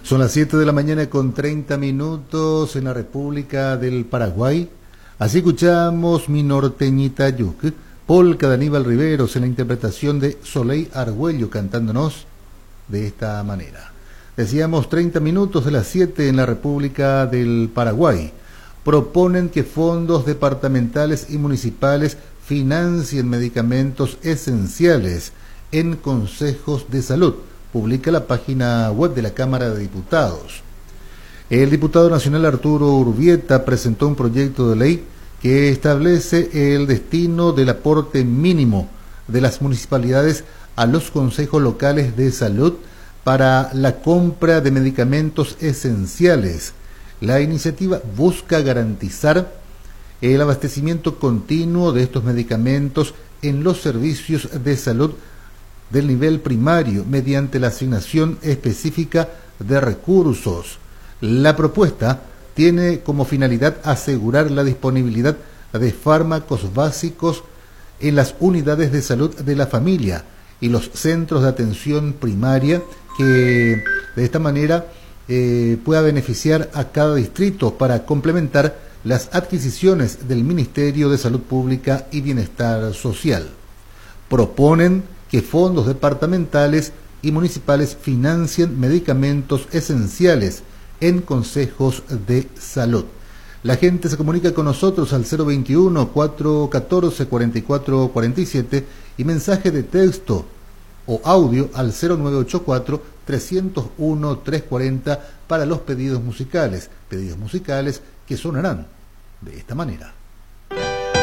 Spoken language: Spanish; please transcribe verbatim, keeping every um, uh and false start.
Son las siete de la mañana con treinta minutos en la República del Paraguay. Así escuchamos Mi Norteñita Yuc, polca de Aníbal Riveros en la interpretación de Soleil Argüello cantándonos de esta manera. Decíamos treinta minutos de las siete en la República del Paraguay. Proponen que fondos departamentales y municipales financien medicamentos esenciales en consejos de salud. Publica la página web de la Cámara de Diputados. El diputado nacional Arturo Urbieta presentó un proyecto de ley que establece el destino del aporte mínimo de las municipalidades a los consejos locales de salud para la compra de medicamentos esenciales. La iniciativa busca garantizar el abastecimiento continuo de estos medicamentos en los servicios de salud del nivel primario mediante la asignación específica de recursos. La propuesta tiene como finalidad asegurar la disponibilidad de fármacos básicos en las unidades de salud de la familia y los centros de atención primaria, que de esta manera eh, pueda beneficiar a cada distrito para complementar las adquisiciones del Ministerio de Salud Pública y Bienestar Social. Proponen que fondos departamentales y municipales financien medicamentos esenciales en consejos de salud. La gente se comunica con nosotros al cero veintiuno, cuatrocientos catorce, cuarenta y cuatro cuarenta y siete y mensaje de texto o audio al cero nueve ocho cuatro, trescientos uno, trescientos cuarenta para los pedidos musicales, pedidos musicales que sonarán de esta manera.